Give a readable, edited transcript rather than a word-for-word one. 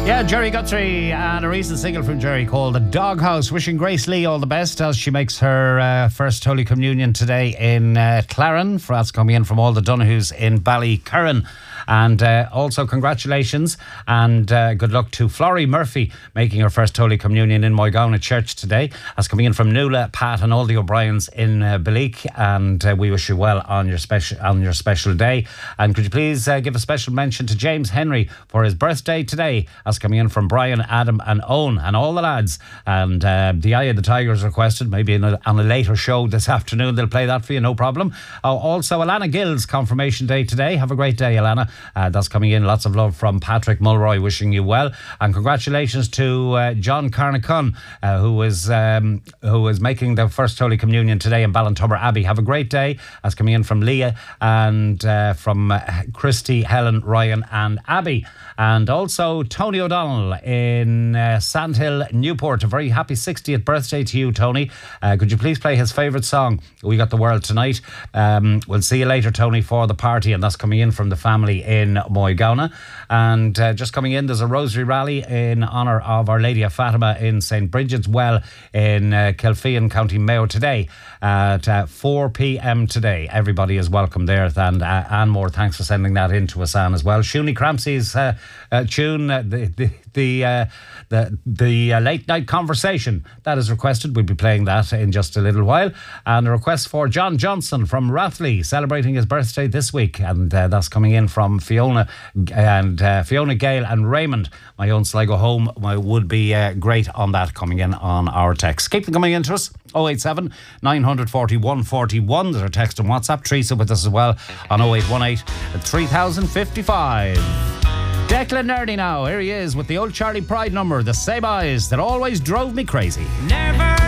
Yeah, Jerry Guthrie and a recent single from Jerry called The Doghouse. Wishing Grace Lee all the best as she makes her first Holy Communion today in Claren. That's coming in from all the Donahues in Ballycurran. And also congratulations and good luck to Florrie Murphy making her first Holy Communion in Moygaona Church today. That's coming in from Nuala, Pat and all the O'Briens in Balik. And we wish you well on your special day. And could you please give a special mention to James Henry for his birthday today? That's coming in from Brian, Adam and Owen and all the lads. And the Eye of the Tigers requested, maybe on a later show this afternoon, they'll play that for you, no problem. Also, Alana Gill's confirmation day today. Have a great day, Alana. That's coming in. Lots of love from Patrick Mulroy, wishing you well. And congratulations to John Carnacun, who is making the first Holy Communion today in Ballintubber Abbey. Have a great day. That's coming in from Leah and from Christy, Helen, Ryan and Abby. And also Tony O'Donnell in Sandhill, Newport. A very happy 60th birthday to you, Tony. Could you please play his favourite song, We Got the World Tonight? We'll see you later, Tony, for the party. And that's coming in from the family in Moygaona. And just coming in, there's a rosary rally in honour of Our Lady of Fatima in St. Bridget's Well in Kilfean, County Mayo today at 4 p.m. today. Everybody is welcome there. And Anne Moore, thanks for sending that in to us, Anne, as well. Shuni Crampsey's tune, the late night conversation that is requested. We'll be playing that in just a little while. And a request for John Johnson from Rathley celebrating his birthday this week, and that's coming in from Fiona Gale and Raymond. My own Sligo home would be great on that, coming in on our text. Keep them coming in to us. 087 940 141. There's our text and WhatsApp. Teresa with us as well on 0818 3055. Declan Nerdy now. Here he is with the old Charlie Pride number, The Same Eyes That Always Drove Me Crazy. Never